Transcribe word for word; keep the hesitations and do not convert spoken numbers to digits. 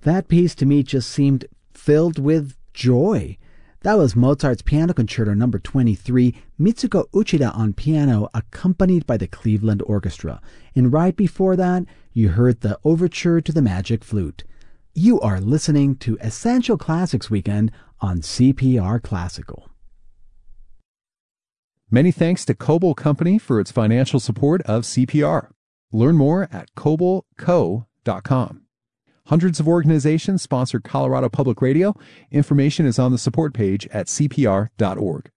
That piece to me just seemed filled with joy. That was Mozart's Piano Concerto number twenty-three, Mitsuko Uchida on piano, accompanied by the Cleveland Orchestra. And right before that, you heard the Overture to the Magic Flute. You are listening to Essential Classics Weekend on C P R Classical. Many thanks to Coble Company for its financial support of C P R. Learn more at coble co dot com. Hundreds of organizations sponsor Colorado Public Radio. Information is on the support page at c p r dot org.